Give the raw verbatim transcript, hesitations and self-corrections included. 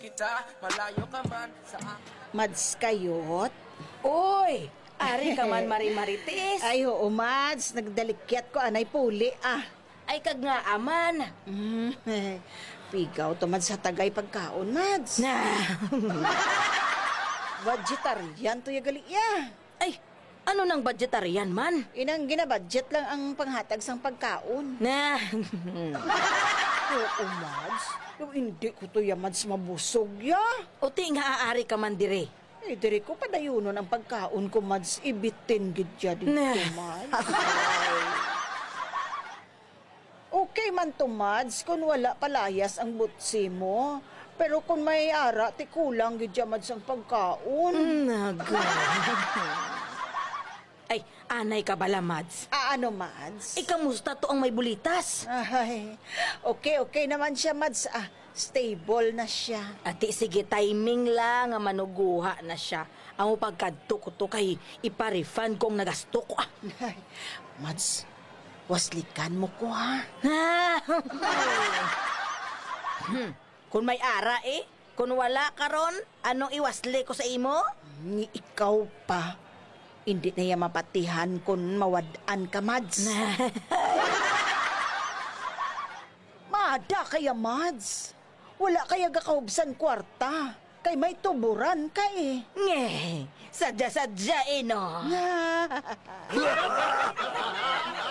kita, malayo ka man sa Mads kayot? Uy, ari ka man marimaritis. Ay, oo, Mads. Nagdalikyat ko anay puli, ah. Ay kag nga aman. Mm, eh, pigaw to, Mads, sa tagay pagkaon, Mads. Na. Vegetarian to yagali, ya. Ay, ano nang budgetarian man? Inang ginabudget lang ang panghatag sang pagkaon. Na. Oo, Mads. Yung hindi ko to ya, Mads, mabusog, ya. Uti nga aari ka man dire. Eh, diri ko padayunon ang pagkaon ko, Mads. Ibitin gidya dito, Nah. Mads. Ay. Okay man to, Mads, kung wala palayas ang butsi mo. Pero kung may ara, ti kulang gidya, Mads, ang pagkaon. Naga. Ay, anay ka bala, Mads. Ah, ano, Mads? Ay, kamusta to ang may bulitas? Ay, okay, okay naman siya, Mads. Ah, stable na siya. Ati, sige, timing lang nga manuguha na siya. Ang pagkadto ko to kay iparefund kong nagasto ko. Ah. Ay, Mads, waslikan mo ko, ha? Ha? hmm. Kung may ara eh, kung wala karon, anong iwasli ko sa imo? Ni ikaw pa. Hindi na yan mapatihan kung mawadaan ka, Mads. Maada kaya, Mads. Wala kaya gakaubsan kwarta. Kay may tuburan ka eh. Nge, sadya-sadya eh no.